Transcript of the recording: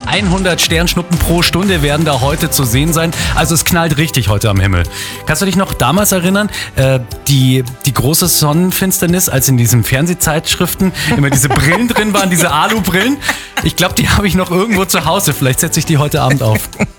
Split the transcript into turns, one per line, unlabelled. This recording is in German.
100 Sternschnuppen pro Stunde werden da heute zu sehen sein. Also es knallt richtig heute am Himmel. Kannst du dich noch damals erinnern, die große Sonnenfinsternis, als in diesen Fernsehzeitschriften immer diese Brillen drin waren, diese Alubrillen? Ich glaube, die habe ich noch irgendwo zu Hause. Vielleicht setze ich die heute Abend auf.